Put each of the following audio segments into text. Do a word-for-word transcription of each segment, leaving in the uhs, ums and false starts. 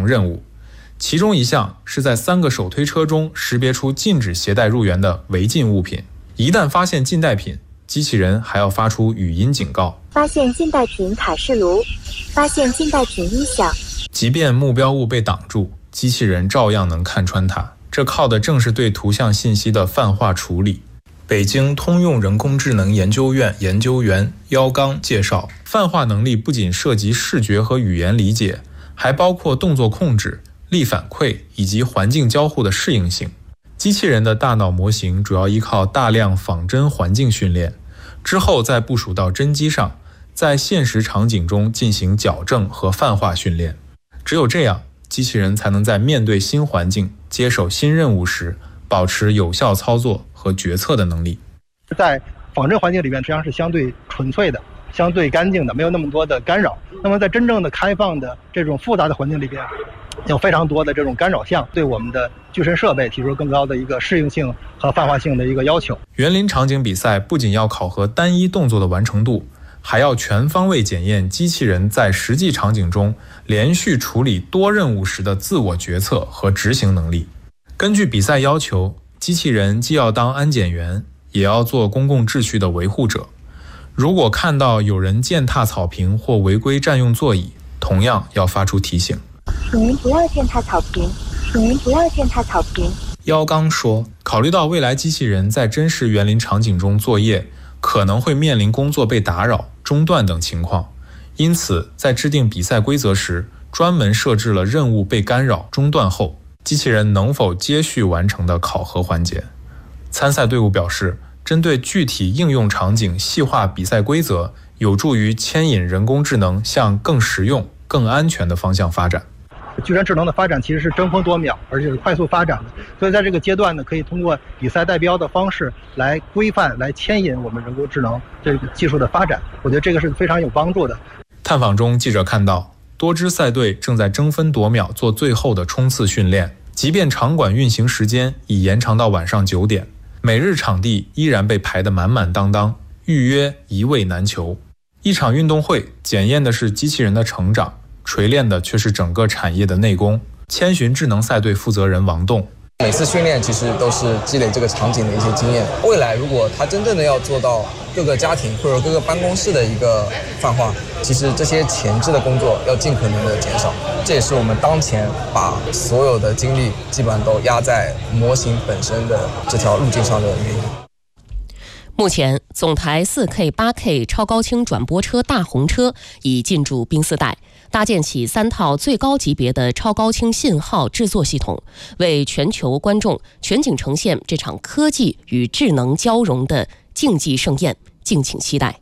任务。其中一项是在三个手推车中识别出禁止携带入园的违禁物品，一旦发现禁带品，机器人还要发出语音警告： 发现禁带品卡式炉，发现禁带品音响。 即便目标物被挡住，机器人照样能看穿它，这靠的正是对图像信息的泛化处理。北京通用人工智能研究院研究员姚刚介绍，泛化能力不仅涉及视觉和语言理解，还包括动作控制、力反馈以及环境交互的适应性。机器人的大脑模型主要依靠大量仿真环境训练，之后再部署到真机上，在现实场景中进行矫正和泛化训练。只有这样，机器人才能在面对新环境、接手新任务时，保持有效操作和决策的能力。 在仿真环境里面，实际上是相对纯粹的、相对干净的，没有那么多的干扰。那么在真正的开放的这种复杂的环境里边，有非常多的这种干扰项，对我们的具身设备提出更高的一个适应性和泛化性的一个要求。 园林场景比赛不仅要考核单一动作的完成度，还要全方位检验机器人在实际场景中连续处理多任务时的自我决策和执行能力。根据比赛要求，机器人既要当安检员，也要做公共秩序的维护者。如果看到有人践踏草坪或违规占用座椅，同样要发出提醒： 请您不要践踏草坪，请您不要践踏草坪。 姚刚说，考虑到未来机器人在真实园林场景中作业可能会面临工作被打扰、中断等情况，因此在制定比赛规则时，专门设置了任务被干扰、中断后机器人能否接续完成的考核环节。参赛队伍表示，针对具体应用场景细化比赛规则，有助于牵引人工智能向更实用、更安全的方向发展。 具身智能的发展其实是争分夺秒，而且是快速发展的，所以在这个阶段呢，可以通过比赛代标的方式来规范、来牵引我们人工智能这个技术的发展。我觉得这个是非常有帮助的。 探访中，记者看到多支赛队正在争分夺秒做最后的冲刺训练，即便场馆运行时间已延长到晚上九点，每日场地依然被排得满满当当，预约一位难求。一场运动会检验的是机器人的成长，锤炼的却是整个产业的内功。千寻智能赛队负责人王栋， 每次训练其实都是积累这个场景的一些经验。未来如果它真正的要做到各个家庭或者各个办公室的一个泛化，其实这些前置的工作要尽可能的减少。这也是我们当前把所有的精力基本上都压在模型本身的这条路径上的原因。 目前，总台 四 K、八 K 超高清转播车大红车已进驻宾斯代，搭建起三套最高级别的超高清信号制作系统，为全球观众全景呈现这场科技与智能交融的竞技盛宴，敬请期待。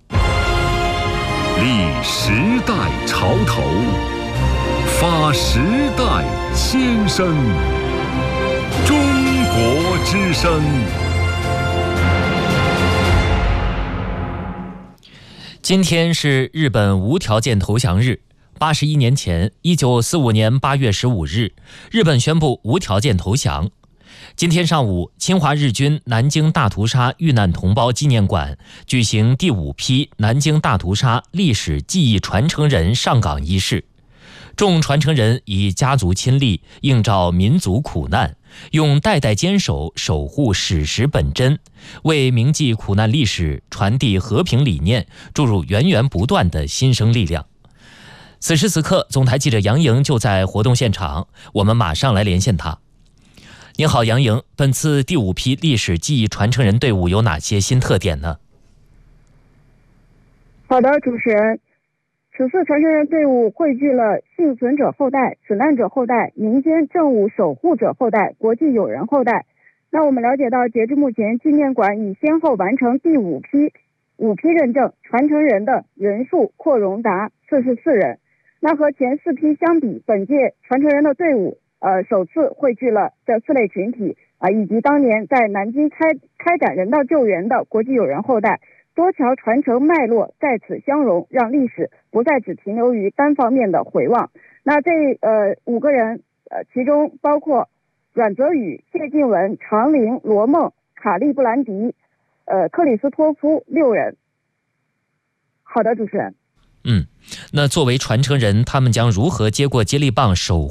立时代潮头，发时代先声，中国之声。 今天是日本无条件投降日。八十一年前，一九四五年八月十五日，日本宣布无条件投降。今天上午，侵华日军南京大屠杀遇难同胞纪念馆举行第五批南京大屠杀历史记忆传承人上岗仪式。众传承人以家族亲历，映照民族苦难，用代代坚守守护史实本真，为铭记苦难历史、传递和平理念注入源源不断的新生力量。此时此刻，总台记者杨莹就在活动现场，我们马上来连线他。您好，杨莹，本次第五批历史记忆传承人队伍有哪些新特点呢？ 好的，主持人。此次传承人队伍汇聚了幸存者后代、死难者后代、民间政务守护者后代、国际友人后代。那我们了解到，截至目前，纪念馆已先后完成第五批五批认证，传承人的人数扩容达四十四人。那和前四批相比，本届传承人的队伍呃首次汇聚了这四类群体啊、呃，以及当年在南京开开展人道救援的国际友人后代。多桥传承脉络在此相融，让历史不再只停留于单方面的回望。那这呃五个人，呃其中包括阮泽宇、谢晋文、常玲、罗梦、卡利布兰迪、呃克里斯托夫六人。好的，主持人。 嗯，那作为传承人，他们将如何接过接力棒，守